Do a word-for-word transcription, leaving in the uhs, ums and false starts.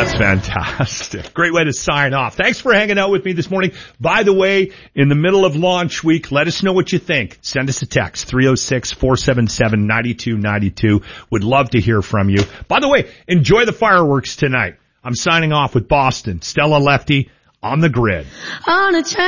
That's fantastic. Great way to sign off. Thanks for hanging out with me this morning. By the way, in the middle of launch week, let us know what you think. Send us a text, three oh six, four seven seven, nine two nine two. Would love to hear from you. By the way, enjoy the fireworks tonight. I'm signing off with Boston. Stella Lefty on the grid. On a train.